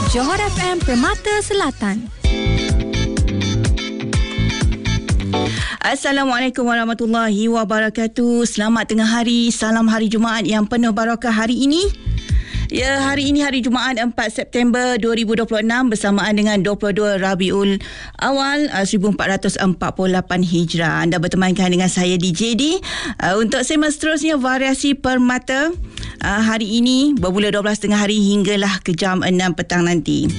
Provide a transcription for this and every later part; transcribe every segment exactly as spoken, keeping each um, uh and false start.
Johor F M Permata Selatan. Assalamualaikum warahmatullahi wabarakatuh. Selamat tengah hari. Salam hari Jumaat yang penuh barakah hari ini. Ya, hari ini hari Jumaat empat September dua ribu dua puluh enam bersamaan dengan dua puluh dua Rabiul Awal seribu empat ratus empat puluh lapan Hijrah. Anda bertemankan dengan saya D J D. Uh, untuk segmen seterusnya Variasi Permata. Uh, hari ini bermula dua belas tengah hari hinggalah ke jam enam petang nanti.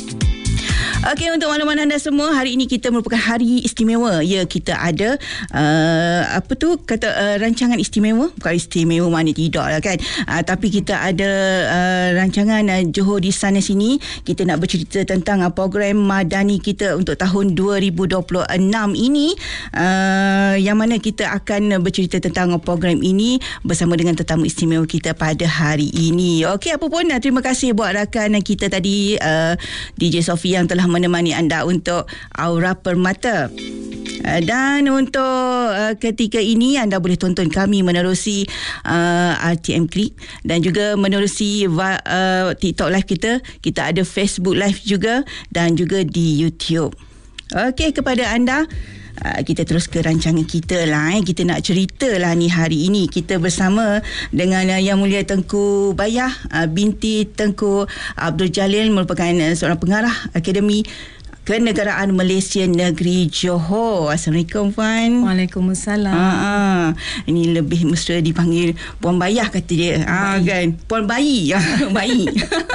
Okey, untuk makluman anda semua, hari ini kita merupakan hari istimewa. Ya, kita ada uh, apa tu kata uh, rancangan istimewa. Bukan istimewa mana tidak lah kan. Uh, tapi kita ada uh, rancangan uh, Johor di sana sini. Kita nak bercerita tentang uh, program madani kita untuk tahun dua ribu dua puluh enam ini. Uh, yang mana kita akan bercerita tentang program ini bersama dengan tetamu istimewa kita pada hari ini. Okey, apa pun uh, terima kasih buat rakan kita tadi uh, D J Sophie yang telah menemani anda untuk Aura Permata. Dan untuk uh, ketika ini anda boleh tonton kami menerusi uh, R T M Click dan juga menerusi uh, TikTok live kita. Kita ada Facebook live juga dan juga di YouTube. Okey, kepada anda Uh, kita terus ke rancangan kita lah eh. Kita nak cerita lah ni hari ini. Kita bersama dengan uh, Yang Mulia Tengku Bayah uh, binti Tengku Abdul Jalil, merupakan uh, seorang pengarah Akademi Kenegaraan Malaysia Negeri Johor. Assalamualaikum Puan. Waalaikumsalam. Ah, ini lebih mesti dipanggil Puan Bayah kata dia. Ah kan, Puan Bayi. Bayi.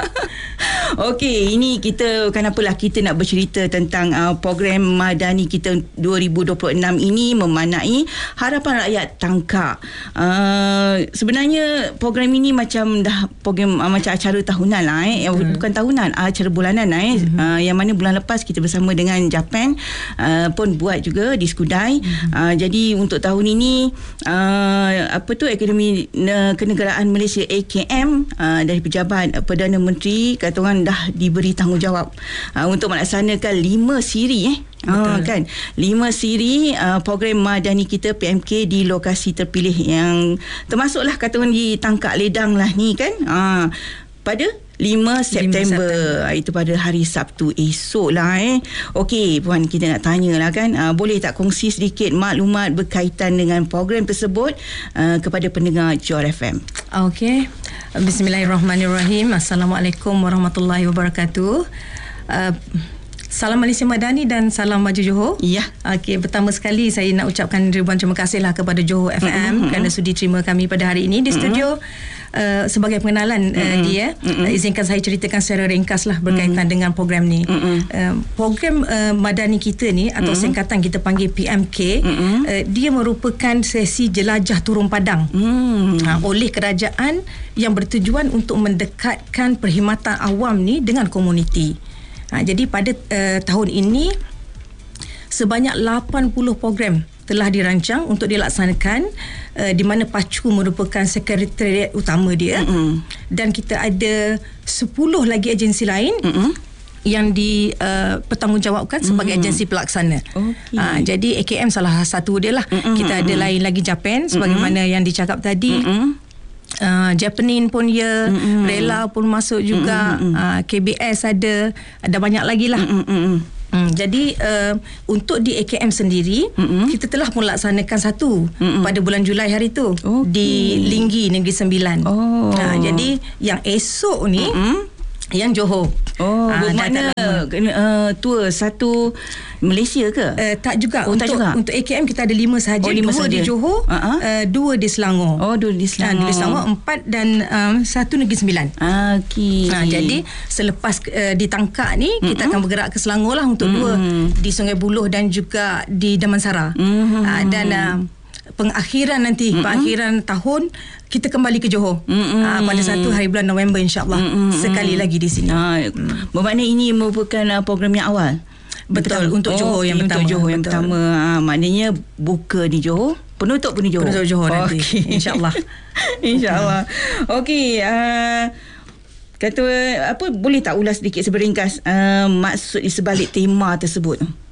Okey, ini kita kenapalah kita nak bercerita tentang uh, program madani kita dua ribu dua puluh enam ini memanai harapan rakyat tangkak. Uh, sebenarnya program ini macam dah program uh, macam acara tahunan lah eh. Hmm. Bukan tahunan, acara bulanan lah eh. Hmm. Uh, yang mana bulan lepas kita bersama dengan Japan uh, pun buat juga di Skudai. Hmm. Uh, jadi untuk tahun ini uh, apa tu Akademi Kenegaraan Malaysia A K M uh, dari pejabat Perdana Menteri kata orang dah diberi tanggungjawab uh, untuk melaksanakan lima siri eh Ah, kan lima siri uh, program madani kita P M K di lokasi terpilih yang termasuklah kata orang di Tangkak Ledang lah ni kan ah, pada lima September. Itu pada hari Sabtu esok lah eh. Okey Puan, kita nak tanya lah kan, uh, boleh tak kongsi sedikit maklumat berkaitan dengan program tersebut uh, kepada pendengar Johor F M? Okey, Bismillahirrahmanirrahim. Assalamualaikum warahmatullahi wabarakatuh. uh, Salam Malaysia Madani dan salam Maju Johor. Ya. Okey, pertama sekali saya nak ucapkan ribuan terima kasihlah kepada Johor F M mm-hmm. kerana sudi terima kami pada hari ini di studio. Mm-hmm. Uh, sebagai pengenalan uh, mm-hmm. dia, mm-hmm. uh, izinkan saya ceritakan secara ringkas lah berkaitan mm-hmm. dengan program ni. Mm-hmm. Uh, program uh, madani kita ni atau mm-hmm. singkatan kita panggil P M K, mm-hmm. uh, dia merupakan sesi jelajah turun padang mm-hmm. uh, oleh kerajaan yang bertujuan untuk mendekatkan perkhidmatan awam ni dengan komuniti. Ha, jadi pada uh, tahun ini sebanyak lapan puluh program telah dirancang untuk dilaksanakan, uh, di mana PACU merupakan sekretariat utama dia, mm-hmm. dan kita ada sepuluh lagi agensi lain mm-hmm. yang dipertanggungjawabkan uh, sebagai mm-hmm. agensi pelaksana. Okay. Ha, jadi A K M salah satu dia lah. Mm-hmm. Kita ada lain lagi Japan sebagaimana mm-hmm. yang dicakap tadi. Mm-hmm. Uh, Japanin pun ya, mm-hmm. Rela pun masuk juga, mm-hmm. uh, K B S ada, ada banyak lagi lah. Mm-hmm. Hmm, jadi uh, untuk di A K M sendiri, mm-hmm. kita telah melaksanakan satu mm-hmm. pada bulan Julai hari tu, okay. di Linggi Negeri Sembilan. Oh. Uh, jadi yang esok ni mm-hmm. yang Johor. Oh, uh, bermakna uh, tour satu Malaysia ke? Uh, tak juga. Oh, untuk, tak juga. Untuk A K M kita ada lima sahaja. Oh, lima dua sahaja. Di Johor, uh-huh. uh, dua di Selangor. Oh, dua di Selangor. Uh, di Selangor empat dan um, satu Negeri Sembilan. Ah, okey. Uh, jadi selepas uh, ditangkap ni, mm-hmm. kita akan bergerak ke Selangor lah untuk mm-hmm. dua di Sungai Buloh dan juga di Damansara. Mm-hmm. Uh, dan uh, pengakhiran nanti, mm-hmm. pengakhiran tahun kita kembali ke Johor mm-hmm. uh, pada satu hari bulan November insya-Allah, mm-hmm. sekali lagi di sini. Uh, mm. Bermakna ini merupakan uh, program yang awal. Betul, betul. Untuk Johor oh, yang pertama. Untuk Johor yang betul. pertama. Ha, maknanya buka di Johor, penutup pun di Johor. Penutup Johor nanti. Okay. InsyaAllah. InsyaAllah. Okey. Uh, kata apa, boleh tak ulas sedikit seberingkas uh, maksud di sebalik tema tersebut?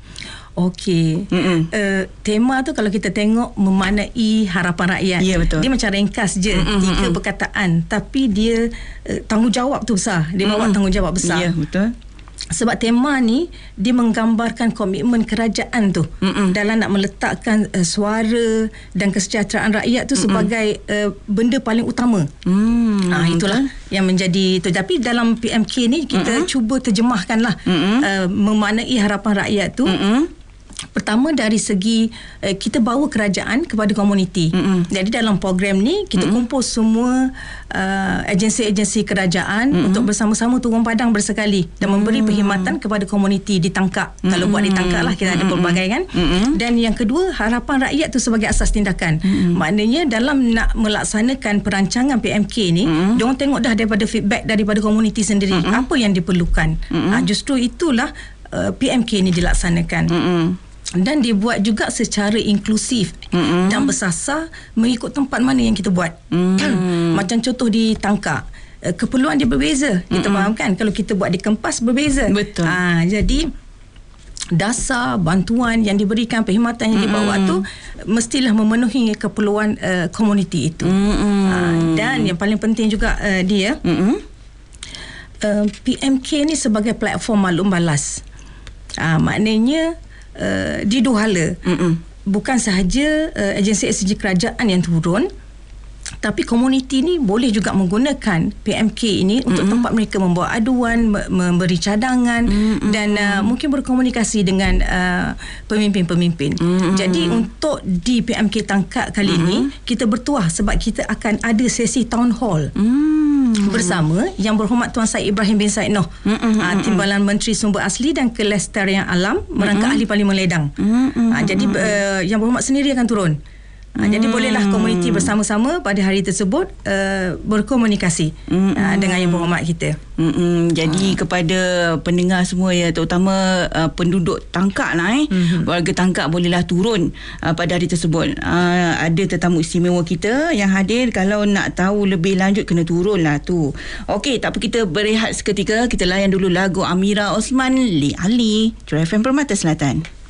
Okey. Uh, tema tu kalau kita tengok memanai harapan rakyat. Ya, betul. Dia macam ringkas je, Mm-mm. tiga perkataan, tapi dia uh, tanggungjawab tu besar. Dia bawa Mm-mm. tanggungjawab besar. Ya, betul. Sebab tema ni dia menggambarkan komitmen kerajaan tu Mm-mm. dalam nak meletakkan uh, suara dan kesejahteraan rakyat tu Mm-mm. sebagai uh, benda paling utama. Mm, ah, itulah betul. Yang menjadi tu. Tapi dalam P M K ni kita Mm-mm. cuba terjemahkanlah uh, memanai harapan rakyat tu. Mm-mm. Pertama dari segi uh, kita bawa kerajaan kepada komuniti. Mm-mm. Jadi dalam program ni kita Mm-mm. kumpul semua uh, agensi-agensi kerajaan Mm-mm. untuk bersama-sama turun padang bersekali dan Mm-mm. memberi perkhidmatan kepada komuniti di Tangkak. Mm-mm. Kalau buat di Tangkak lah, kita Mm-mm. ada pelbagai kan. Mm-mm. Dan yang kedua, harapan rakyat tu sebagai asas tindakan. Mm-mm. Maknanya dalam nak melaksanakan perancangan P M K ni, Mm-mm. diorang tengok dah daripada feedback daripada komuniti sendiri, Mm-mm. apa yang diperlukan. Uh, justru itulah uh, P M K ni dilaksanakan. Mm-mm. Dan dibuat juga secara inklusif Mm-mm. dan bersasar mengikut tempat mana yang kita buat. Mm. Macam contoh di Tangkak, keperluan dia berbeza. Kita Mm-mm. faham kan? Kalau kita buat di Kempas berbeza. Betul. Ha, jadi dasar bantuan yang diberikan, perkhidmatan yang dibawa Mm-mm. tu mestilah memenuhi keperluan uh, komuniti itu. Ha, dan yang paling penting juga uh, dia uh, P M K ni sebagai platform maklum balas. Ha, maknanya Uh, di dua hala. Mm-mm. Bukan sahaja uh, agensi-agensi kerajaan yang turun, tapi komuniti ni boleh juga menggunakan P M K ini Mm-mm. untuk tempat mereka membawa aduan, me- memberi cadangan Mm-mm. dan uh, mungkin berkomunikasi dengan uh, pemimpin-pemimpin. Mm-mm. Jadi untuk di P M K Tangkak kali Mm-mm. ini kita bertuah sebab kita akan ada sesi town hall Mm-mm. bersama Yang Berhormat Tuan Syed Ibrahim bin Syed Noh, uh, Timbalan Menteri Sumber Asli dan Kelestarian Alam, merangkap Ahli Parlimen Ledang. Uh, jadi uh, Yang Berhormat sendiri akan turun. Ha, hmm. Jadi bolehlah komuniti bersama-sama pada hari tersebut uh, berkomunikasi hmm. uh, dengan Yang Berhormat kita. Hmm. Jadi hmm. kepada pendengar semua ya, terutama uh, penduduk Tangkak lah eh, hmm. warga Tangkak bolehlah turun uh, pada hari tersebut. Uh, ada tetamu istimewa kita yang hadir. Kalau nak tahu lebih lanjut kena turunlah tu. Okey, tak apa, kita berehat seketika. Kita layan dulu lagu Amira Osman, Li Ali, True F M Permata Selatan.